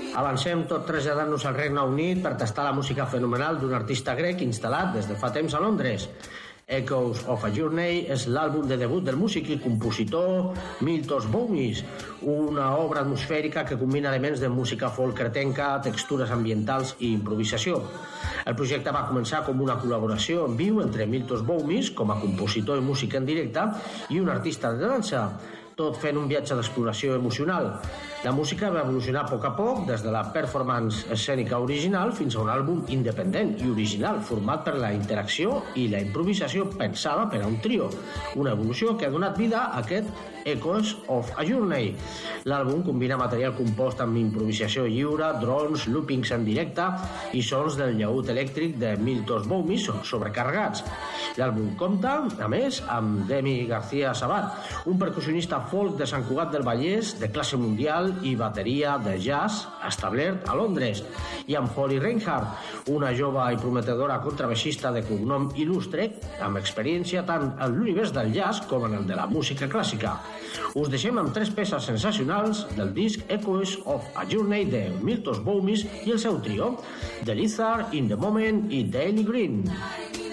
Avancem tot traslladant-nos al Regne Unit per tastar la música fenomenal d'un artista grec instal·lat des de fa temps a Londres. Echoes of a Journey és l'àlbum de debut del músic i compositor Miltos Boumis, una obra atmosfèrica que combina elements de música folk cretenca, textures ambientals i improvisació. El projecte va començar com una col·laboració en viu entre Miltos Boumis, com a compositor i músic en directe, i un artista de dansa, tot fent un viatge d'exploració emocional. La música va evolucionar a poc a poc, des de la performance escènica original fins a un àlbum independent i original, format per la interacció i la improvisació pensada per a un trio, una evolució que ha donat vida a aquest Echoes of a Journey. L'àlbum combina material compost amb improvisació lliure, drons, loopings en directe i sons del llaüt elèctric de Miltos Boumis sobrecarregats. L'àlbum compta, a més, amb Demi García Sabat, un percussionista folk de Sant Cugat del Vallès de classe mundial i bateria de jazz establert a Londres, i amb Holly Reinhardt, una jove i prometedora contrabaixista de cognom il·lustre amb experiència tant en l'univers del jazz com en el de la música clàssica. Us deixem amb 3 peces sensacionals del disc Echoes of a Journey de Miltos Boumis i el seu trio, The Lizard, In the Moment i Daily Green.